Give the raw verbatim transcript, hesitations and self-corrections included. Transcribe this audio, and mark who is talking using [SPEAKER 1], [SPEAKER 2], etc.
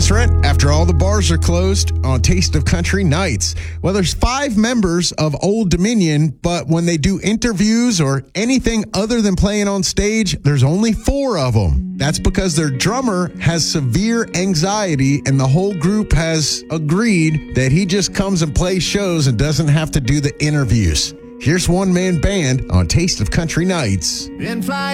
[SPEAKER 1] That's right. After all the bars are closed on Taste of Country Nights. Well, there's five members of Old Dominion, but when they do interviews or anything other than playing on stage, there's only four of them. That's because their drummer has severe anxiety, and the whole group has agreed that he just comes and plays shows and doesn't have to do the interviews. Here's one-man band on Taste of Country Nights.
[SPEAKER 2] Been flying